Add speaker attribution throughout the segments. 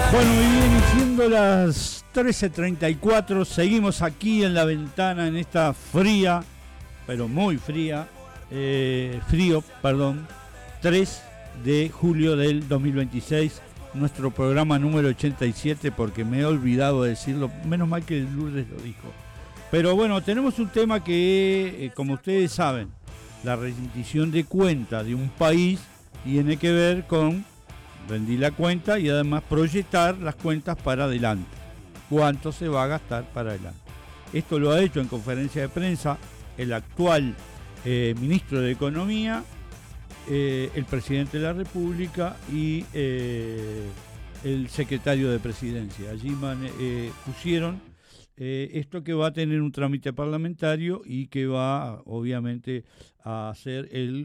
Speaker 1: Bueno, y bien, siendo las 13:34, seguimos aquí en la ventana en esta fría, pero muy fría, 3 de julio del 2026, nuestro programa número 87, porque me he olvidado de decirlo, menos mal que Lourdes lo dijo. Pero bueno, tenemos un tema que, como ustedes saben, la rendición de cuenta de un país tiene que ver con rendir la cuenta y además proyectar las cuentas para adelante. ¿Cuánto se va a gastar para adelante? Esto lo ha hecho en conferencia de prensa el actual ministro de Economía, el presidente de la República y el secretario de Presidencia. Allí pusieron esto que va a tener un trámite parlamentario y que va obviamente a hacer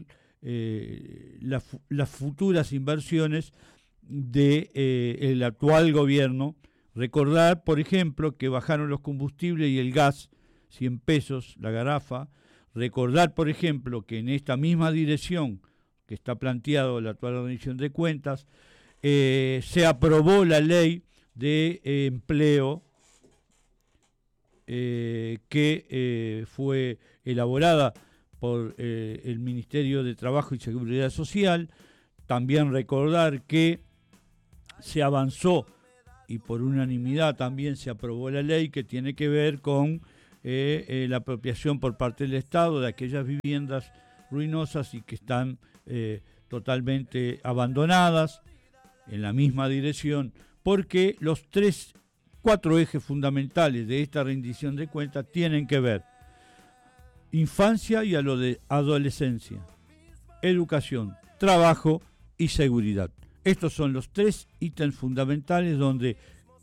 Speaker 1: las futuras inversiones del actual gobierno. Recordar, por ejemplo, que bajaron los combustibles y el gas 100 pesos la garrafa. Recordar, por ejemplo, que en esta misma dirección que está planteado la actual rendición de cuentas, se aprobó la ley de empleo que fue elaborada por el Ministerio de Trabajo y Seguridad Social. También recordar que se avanzó y por unanimidad también se aprobó la ley que tiene que ver con la apropiación por parte del Estado de aquellas viviendas ruinosas y que están totalmente abandonadas, en la misma dirección, porque los 4 ejes fundamentales de esta rendición de cuentas tienen que ver infancia y adolescencia, educación, trabajo y seguridad. Estos son los 3 ítems fundamentales donde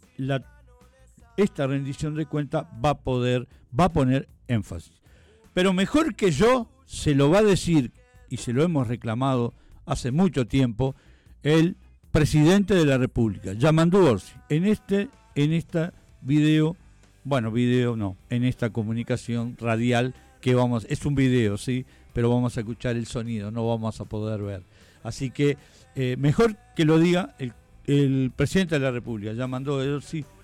Speaker 1: esta rendición de cuentas va a poner énfasis. Pero mejor que yo se lo va a decir, y se lo hemos reclamado hace mucho tiempo, el presidente de la República, Yamandu Orsi, en esta en esta comunicación radial que es un video, sí, pero vamos a escuchar el sonido, no vamos a poder ver. Así que mejor que lo diga el presidente de la República, Yamandu Orsi,